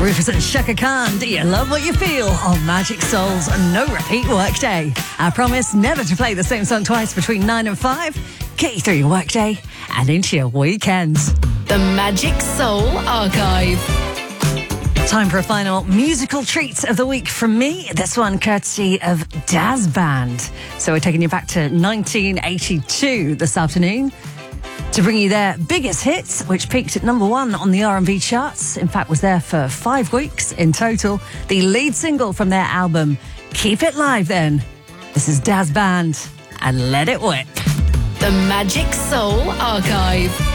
Rufus and Shaka Khan, do you love what you feel on Magic Soul's No Repeat Workday? I promise never to play the same song twice between 9 and 5. Get you through your workday and into your weekend. The Magic Soul Archive. Time for a final musical treat of the week from me. This one courtesy of Daz Band. So we're taking you back to 1982 this afternoon to bring you their biggest hits, which peaked at number 1 on the R&B charts. In fact, was there for 5 weeks in total. The lead single from their album, Keep It Live then. This is Daz Band and Let It Whip. The Magic Soul Archive.